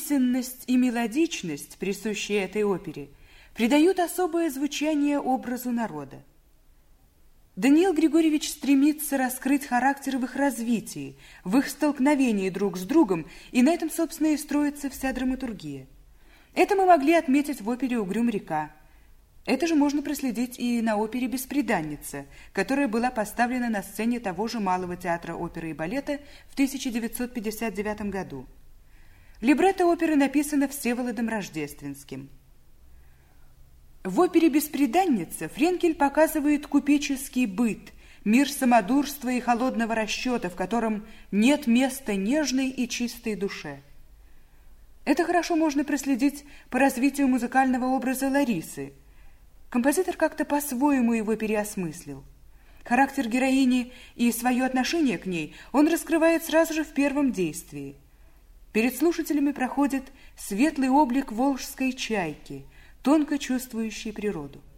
песенность и мелодичность, присущие этой опере, придают особое звучание образу народа. Даниил Григорьевич стремится раскрыть характер в их развитии, в их столкновении друг с другом, и на этом, собственно, и строится вся драматургия. Это мы могли отметить в опере «Угрюм река». Это же можно проследить и на опере «Бесприданница», которая была поставлена на сцене того же Малого театра оперы и балета в 1959 году. Либретто оперы написано Всеволодом Рождественским. В опере «Бесприданница» Френкель показывает купеческий быт, мир самодурства и холодного расчета, в котором нет места нежной и чистой душе. Это хорошо можно проследить по развитию музыкального образа Ларисы. Композитор как-то по-своему его переосмыслил. Характер героини и свое отношение к ней он раскрывает сразу же в первом действии. Перед слушателями проходит светлый облик волжской чайки, тонко чувствующей природу.